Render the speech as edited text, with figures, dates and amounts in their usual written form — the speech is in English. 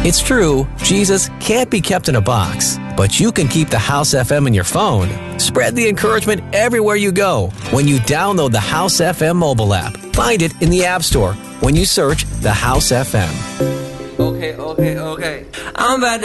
It's true, Jesus can't be kept in a box, but you can keep the House FM in your phone. Spread the encouragement everywhere you go when you download the House FM mobile app. Find it in the App Store when you search the House FM. Okay. I'm about to